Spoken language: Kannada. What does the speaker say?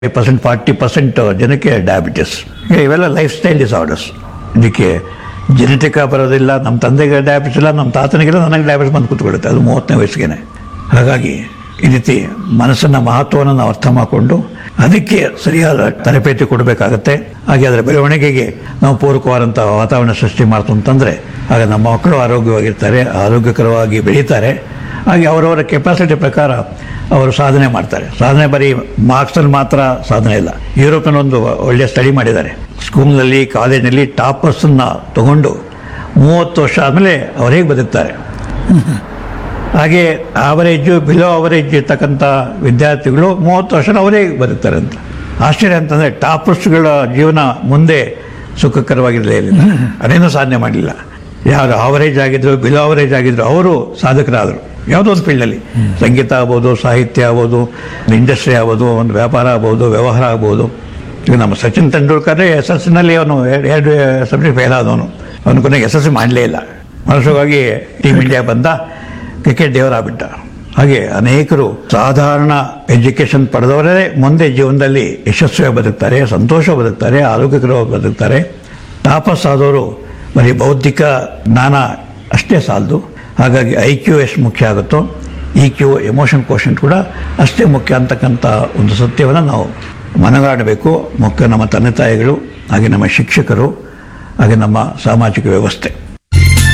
ಪರ್ಸೆಂಟ್ 40% ಜನಕ್ಕೆ ಡಯಾಬಿಟಿಸ್. ಇವೆಲ್ಲ ಲೈಫ್ ಸ್ಟೈಲ್ ಡಿಸಾರ್ಡರ್ಸ್. ಇದಕ್ಕೆ ಜೆನೆಟಿಕ್ ಬರೋದಿಲ್ಲ. ನಮ್ಮ ತಂದೆಗೆ ಡಯಾಬಿಟಿಸ್ ಇಲ್ಲ, ನಮ್ಮ ತಾತನಿಗೆಲ್ಲ, ನನಗೆ ಡಯಾಬಿಟಿಸ್ ಬಂದು ಕೂತ್ಕೊಳ್ಳುತ್ತೆ, ಅದು 30ನೇ ವಯಸ್ಸಿಗೆ. ಹಾಗಾಗಿ ಈ ರೀತಿ ಮನಸ್ಸನ್ನ ಮಹತ್ವವನ್ನು ನಾವು ಅರ್ಥ ಮಾಡಿಕೊಂಡು ಅದಕ್ಕೆ ಸರಿಯಾದ ತರಬೇತಿ ಕೊಡಬೇಕಾಗತ್ತೆ. ಹಾಗೆ ಅದರ ಬೆಳವಣಿಗೆಗೆ ನಾವು ಪೂರಕವಾದಂಥ ವಾತಾವರಣ ಸೃಷ್ಟಿ ಮಾಡ್ತು ಅಂತಂದರೆ ಆಗ ನಮ್ಮ ಮಕ್ಕಳು ಆರೋಗ್ಯವಾಗಿರ್ತಾರೆ, ಆರೋಗ್ಯಕರವಾಗಿ ಬೆಳೀತಾರೆ. ಹಾಗೆ ಅವರವರ ಕೆಪಾಸಿಟಿ ಪ್ರಕಾರ ಅವರು ಸಾಧನೆ ಮಾಡ್ತಾರೆ. ಸಾಧನೆ ಬರೀ ಮಾರ್ಕ್ಸಲ್ಲಿ ಮಾತ್ರ ಸಾಧನೆ ಇಲ್ಲ. ಯುರೋಪಿನ ಒಂದು ಒಳ್ಳೆಯ ಸ್ಟಡಿ ಮಾಡಿದ್ದಾರೆ. ಸ್ಕೂಲ್ನಲ್ಲಿ, ಕಾಲೇಜಿನಲ್ಲಿ ಟಾಪರ್ಸನ್ನು ತಗೊಂಡು 30 ವರ್ಷ ಆದಮೇಲೆ ಅವ್ರು ಹೇಗೆ ಬದುಕ್ತಾರೆ, ಹಾಗೆ ಆವರೇಜು ಬಿಲೋ ಅವರೇಜ್ ಇರ್ತಕ್ಕಂಥ ವಿದ್ಯಾರ್ಥಿಗಳು 30 ವರ್ಷ ಅವರೇ ಬದುಕ್ತಾರೆ ಅಂತ. ಆಶ್ಚರ್ಯ ಅಂತಂದರೆ ಟಾಪರ್ಸ್ಗಳ ಜೀವನ ಮುಂದೆ ಸುಖಕರವಾಗಿರಲೇ ಇಲ್ಲ, ಅದೇನೂ ಸಾಧನೆ ಮಾಡಲಿಲ್ಲ. ಯಾರು ಆವರೇಜ್ ಆಗಿದ್ರು, ಬಿಲೋ ಅವರೇಜ್ ಆಗಿದ್ರು, ಅವರು ಸಾಧಕರಾದರು ಯಾವುದೋ ಒಂದು ಫೀಲ್ಡ್ನಲ್ಲಿ. ಸಂಗೀತ ಆಗ್ಬೋದು, ಸಾಹಿತ್ಯ ಆಗ್ಬೋದು, ಇಂಡಸ್ಟ್ರಿ ಆಗ್ಬೋದು, ಒಂದು ವ್ಯಾಪಾರ ಆಗ್ಬೋದು, ವ್ಯವಹಾರ ಆಗ್ಬೋದು. ಈಗ ನಮ್ಮ ಸಚಿನ್ ತೆಂಡೂಲ್ಕರ್ SSLCನಲ್ಲಿ ಅವನು 2 ಸಬ್ಜೆಕ್ಟ್ ಫೇಲ್ ಆದವನು. ಅವನು ಕೊನೆಗೆ SSLC ಮಾಡಲೇ ಇಲ್ಲ. ಮನಸ್ಸಾಗಿ ಟೀಮ್ ಇಂಡಿಯಾ ಬಂದ, ಕ್ರಿಕೆಟ್ ದೇವರಾಗ್ಬಿಟ್ಟ. ಹಾಗೆ ಅನೇಕರು ಸಾಧಾರಣ ಎಜುಕೇಷನ್ ಪಡೆದವರೇ ಮುಂದೆ ಜೀವನದಲ್ಲಿ ಯಶಸ್ವಿಯಾಗಿ ಬದುಕ್ತಾರೆ, ಸಂತೋಷ ಬದುಕ್ತಾರೆ, ಆರೋಗ್ಯಕರವಾಗಿ ಬದುಕ್ತಾರೆ. ಟಾಪರ್ಸ್ ಆದವರು ಬರೀ ಬೌದ್ಧಿಕ ಜ್ಞಾನ ಅಷ್ಟೇ ಸಾಲದು. ಹಾಗಾಗಿ IQ ಎಷ್ಟು ಮುಖ್ಯ ಆಗುತ್ತೋ EQ, ಎಮೋಷನ್ ಕೋಶನ್ ಕೂಡ ಅಷ್ಟೇ ಮುಖ್ಯ ಅಂತಕ್ಕಂಥ ಒಂದು ಸತ್ಯವನ್ನು ನಾವು ಮನಗಾಣಬೇಕು. ಮುಖ್ಯ ನಮ್ಮ ತಂದೆ ತಾಯಿಗಳು, ಹಾಗೆ ನಮ್ಮ ಶಿಕ್ಷಕರು, ಹಾಗೆ ನಮ್ಮ ಸಾಮಾಜಿಕ ವ್ಯವಸ್ಥೆ.